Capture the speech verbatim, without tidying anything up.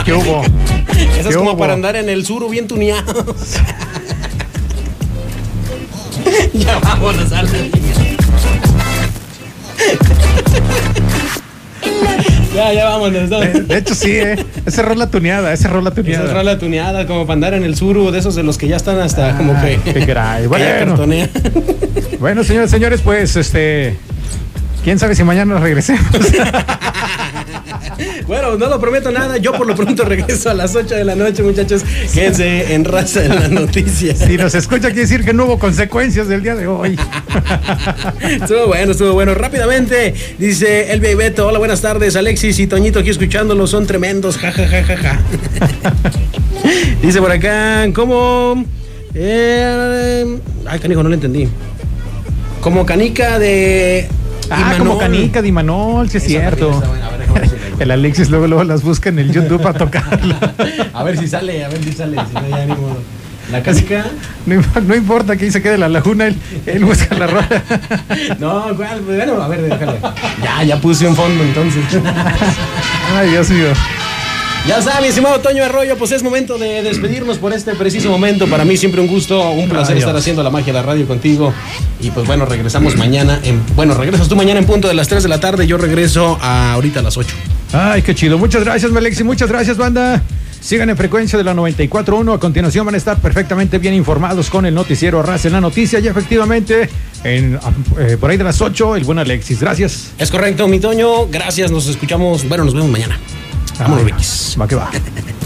¿Qué hubo? Eso es como hubo? Para andar en el sur bien tuneado. Ya vámonos a la Ya, ya vámonos. ¿No? De, de hecho, sí, ¿eh? Esa rola tuneada, esa rola tuneada. Esa rola tuneada, como para andar en el suru, de esos de los que ya están hasta ah, como que. Qué caray. Bueno, bueno, señores, señores, pues este. ¿Quién sabe si mañana nos regresemos? Bueno, no lo prometo nada. Yo por lo pronto regreso a las ocho de la noche, muchachos. Quédense en Raza de las Noticias. Si nos escucha, quiere decir que no hubo consecuencias del día de hoy. Estuvo bueno, estuvo bueno. Rápidamente, dice el Bebeto. Hola, buenas tardes, Alexis y Toñito aquí escuchándolos. Son tremendos. Ja, ja, ja, ja, ja. Dice por acá, ¿cómo? Eh, ay, canijo, no lo entendí. Como canica de... Ah, Imanol. Como canica de Imanol, sí es cierto. El Alexis luego, luego las busca en el YouTube para tocarla. A ver si sale, a ver si sale. Si no, ya ni modo. La canica. No, no importa que ahí se quede la laguna, él, él busca la rola. No, bueno, a ver, déjale. Ya, ya puse un fondo entonces. Ay, Dios mío. Ya está, mi estimado Toño Arroyo, pues es momento de despedirnos por este preciso momento. Para mí siempre un gusto, un placer Adiós. estar haciendo la magia de la radio contigo. Y pues bueno, regresamos mañana. En, bueno, regresas tú mañana en punto de las tres de la tarde. Yo regreso a ahorita a las ocho. Ay, qué chido. Muchas gracias, Alexis. Muchas gracias, banda. Sigan en frecuencia de la noventa y cuatro punto uno. A continuación van a estar perfectamente bien informados con el noticiero Raza en la Noticia. Y efectivamente, en, eh, por ahí de las ocho, el buen Alexis. Gracias. Es correcto, mi Toño. Gracias. Nos escuchamos. Bueno, nos vemos mañana. Vámonos, Riquis. Va que va.